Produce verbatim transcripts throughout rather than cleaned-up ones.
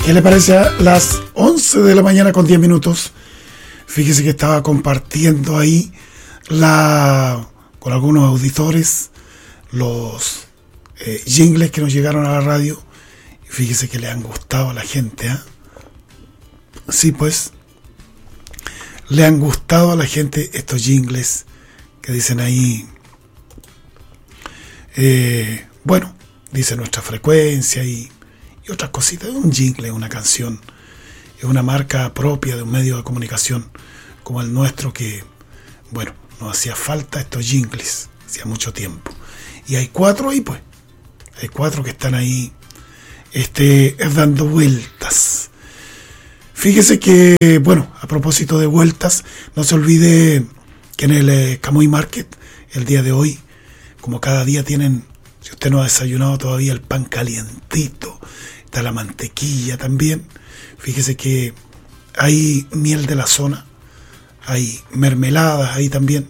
¿Qué le parece a las once de la mañana con diez minutos? Fíjese que estaba compartiendo ahí la con algunos auditores los eh, jingles que nos llegaron a la radio. Y fíjese que le han gustado a la gente, ¿eh? Sí, pues, le han gustado a la gente estos jingles que dicen ahí, eh, bueno, dice nuestra frecuencia y, y otras cositas. Un jingle, una canción, es una marca propia de un medio de comunicación como el nuestro que, bueno, nos hacía falta estos jingles, hacía mucho tiempo. Y hay cuatro ahí, pues, hay cuatro que están ahí este, dando vueltas. Fíjese que, bueno, a propósito de vueltas, no se olvide que en el eh, Camuy Market, el día de hoy, como cada día tienen, si usted no ha desayunado todavía, el pan calientito, está la mantequilla también. Fíjese que hay miel de la zona, hay mermeladas ahí también.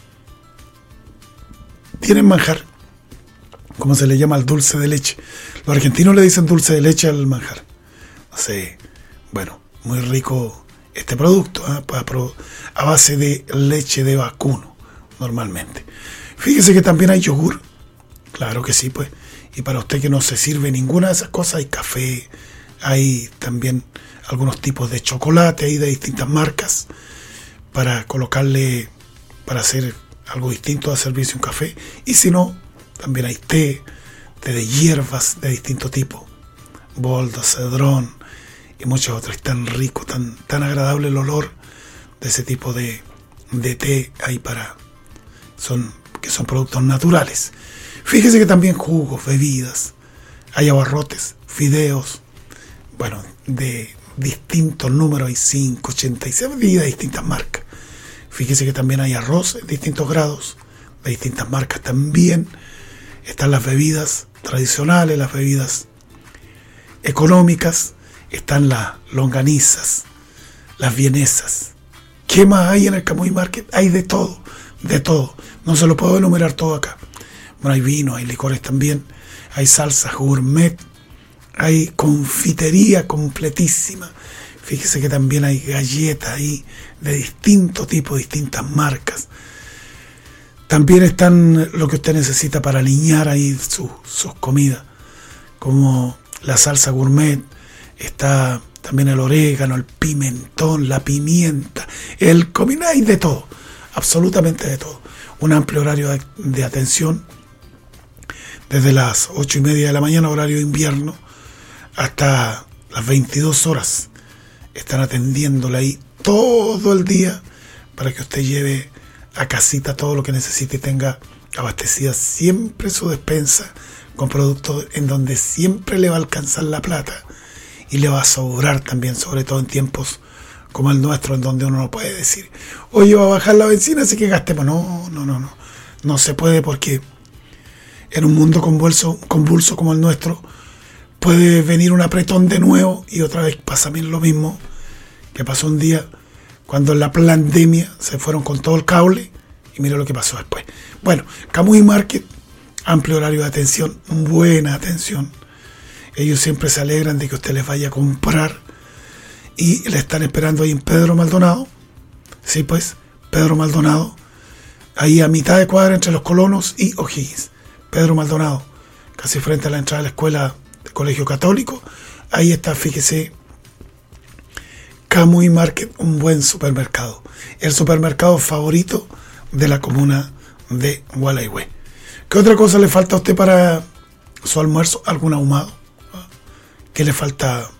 Tienen manjar, como se le llama al dulce de leche. Los argentinos le dicen dulce de leche al manjar. No sé, bueno, muy rico este producto, ¿eh? A base de leche de vacuno, normalmente. Fíjese que también hay yogur, claro que sí, pues. Y para usted que no se sirve ninguna de esas cosas, hay café, hay también algunos tipos de chocolate ahí de distintas marcas para colocarle, para hacer algo distinto, a servirse un café. Y si no, también hay té, té de hierbas de distinto tipo, boldo, cedrón y muchos otros. Es tan rico, tan, tan agradable el olor de ese tipo de, de té ahí para, son, que son productos naturales. Fíjese que también jugos, bebidas, hay abarrotes, fideos, bueno, de distintos números, hay cinco, ochenta y seis bebidas de distintas marcas. Fíjese que también hay arroz en distintos grados, de distintas marcas también. Están las bebidas tradicionales, las bebidas económicas, están las longanizas, las vienesas. ¿Qué más hay en el Camuy Market? Hay de todo, de todo. No se lo puedo enumerar todo acá. Bueno, hay vino, hay licores también, hay salsas gourmet, hay confitería completísima. Fíjese que también hay galletas ahí de distinto tipo, distintas marcas. También están lo que usted necesita para aliñar ahí sus, sus comidas, como la salsa gourmet, está también el orégano, el pimentón, la pimienta, el comino, hay de todo, absolutamente de todo. Un amplio horario de, de atención, desde las ocho y media de la mañana, horario de invierno, hasta las veintidós horas. Están atendiéndole ahí todo el día para que usted lleve a casita todo lo que necesite y tenga abastecida siempre su despensa con productos en donde siempre le va a alcanzar la plata y le va a sobrar también, sobre todo en tiempos como el nuestro, en donde uno no puede decir, oye, va a bajar la benzina, así que gastemos. No, no, no, no. No se puede, porque en un mundo convulso, convulso como el nuestro, puede venir un apretón de nuevo y otra vez pasa bien lo mismo que pasó un día cuando en la pandemia se fueron con todo el cable y mira lo que pasó después. Bueno, Camuy Market, amplio horario de atención, buena atención. Ellos siempre se alegran de que usted les vaya a comprar y le están esperando ahí en Pedro Maldonado. Sí, pues, Pedro Maldonado, ahí a mitad de cuadra entre Los Colonos y O'Higgins. Pedro Maldonado, casi frente a la entrada de la escuela de Colegio Católico. Ahí está, fíjese, Camuy Market, un buen supermercado. El supermercado favorito de la comuna de Gualeguay. ¿Qué otra cosa le falta a usted para su almuerzo? ¿Algún ahumado? ¿Qué le falta?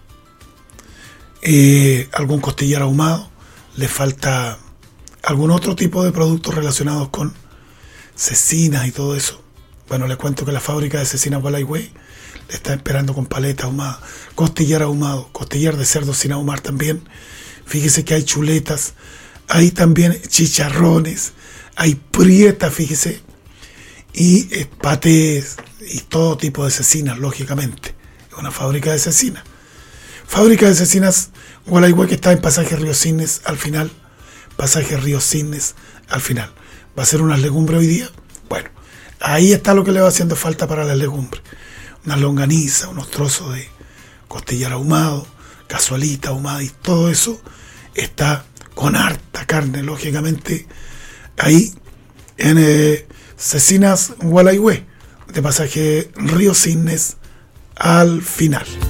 Eh, ¿Algún costillar ahumado? ¿Le falta algún otro tipo de productos relacionados con cecinas y todo eso? Bueno, le cuento que la fábrica de cecinas Gualeguay le está esperando con paleta ahumada, costillar ahumado, costillar de cerdo sin ahumar también. Fíjese que hay chuletas, hay también chicharrones, hay prietas, fíjese, y eh, patés y todo tipo de cecinas, lógicamente. Es una fábrica de cecinas. Fábrica de cecinas Gualeguay, que está en Pasaje Río Cisnes al final. Pasaje Río Cisnes al final. ¿Va a ser unas legumbres hoy día? Bueno, ahí está lo que le va haciendo falta para las legumbres. Unas longanizas, unos trozos de costillar ahumado, Casualita, Humadis, todo eso está con harta carne, lógicamente, ahí en eh, Cecinas, Gualaihue, de pasaje Río Cisnes al final.